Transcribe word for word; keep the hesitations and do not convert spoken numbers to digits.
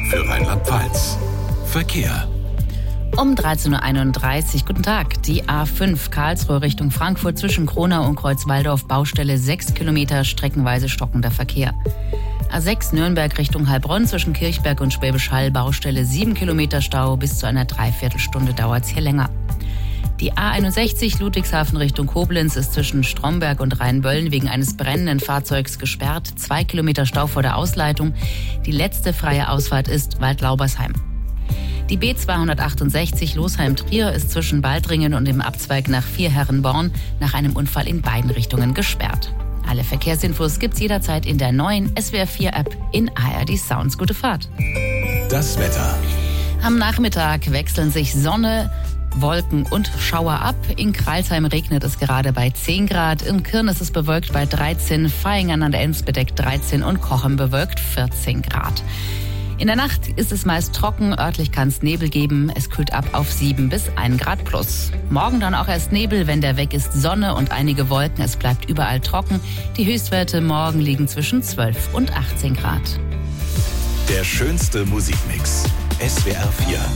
für Rheinland-Pfalz. Verkehr. Um dreizehn Uhr einunddreißig, guten Tag. Die A fünf Karlsruhe Richtung Frankfurt zwischen Kronau und Kreuzwaldorf, Baustelle sechs Kilometer, streckenweise stockender Verkehr. A sechs Nürnberg Richtung Heilbronn zwischen Kirchberg und Schwäbisch Hall, Baustelle sieben Kilometer Stau, bis zu einer Dreiviertelstunde dauert's hier länger. Die A einundsechzig Ludwigshafen Richtung Koblenz ist zwischen Stromberg und Rheinböllen wegen eines brennenden Fahrzeugs gesperrt. Zwei Kilometer Stau vor der Ausleitung. Die letzte freie Ausfahrt ist Waldlaubersheim. Die B zweihundertachtundsechzig Losheim-Trier ist zwischen Baldringen und dem Abzweig nach Vierherrenborn nach einem Unfall in beiden Richtungen gesperrt. Alle Verkehrsinfos gibt's jederzeit in der neuen S W R vier App in A R D Sounds. Gute Fahrt. Das Wetter. Am Nachmittag wechseln sich Sonne, Wolken und Schauer ab. In Crailsheim regnet es gerade bei zehn Grad. In Kirn ist es bewölkt bei dreizehn, Vaihingen an der Enz bedeckt dreizehn und Cochem bewölkt vierzehn Grad. In der Nacht ist es meist trocken, örtlich kann es Nebel geben. Es kühlt ab auf sieben bis ein Grad plus. Morgen dann auch erst Nebel, wenn der weg ist Sonne und einige Wolken. Es bleibt überall trocken. Die Höchstwerte morgen liegen zwischen zwölf und achtzehn Grad. Der schönste Musikmix. S W R vier.